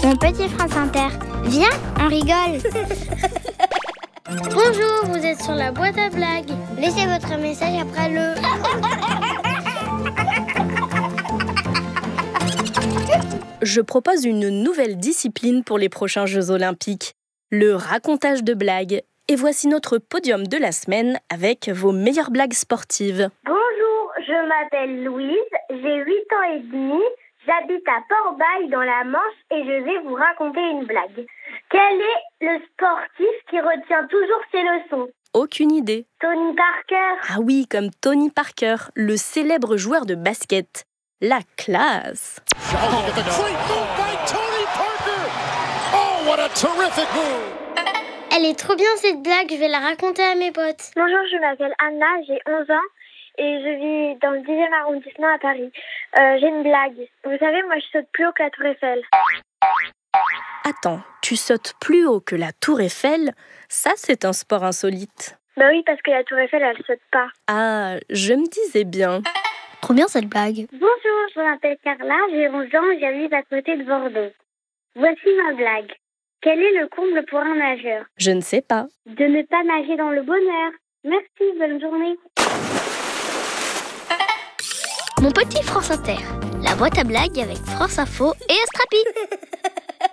Mon petit France Inter, viens, on rigole. Bonjour, vous êtes sur la boîte à blagues. Laissez votre message après le... Je propose une nouvelle discipline pour les prochains Jeux Olympiques, le racontage de blagues. Et voici notre podium de la semaine avec vos meilleures blagues sportives. Bonjour, je m'appelle Louise, j'ai 8 ans et demi, j'habite à Port-Bail dans la Manche et je vais vous raconter une blague. Quel est le sportif qui retient toujours ses leçons ? Aucune idée. Tony Parker. Ah oui, comme Tony Parker, le célèbre joueur de basket. La classe. Elle est trop bien cette blague, je vais la raconter à mes potes. Bonjour, je m'appelle Anna, j'ai 11 ans et je vis dans le 10e arrondissement à Paris. J'ai une blague. Vous savez, moi je saute plus haut que la Tour Eiffel. Attends, tu sautes plus haut que la Tour Eiffel ? Ça, c'est un sport insolite. Bah oui, parce que la Tour Eiffel, elle saute pas. Ah, je me disais bien. Trop bien cette blague. Bonjour, je m'appelle Carla, j'ai 11 ans et j'habite à côté de Bordeaux. Voici ma blague. Quel est le comble pour un nageur ? Je ne sais pas. De ne pas nager dans le bonheur. Merci, bonne journée. Mon petit France Inter, la boîte à blagues avec France Info et Astrapi.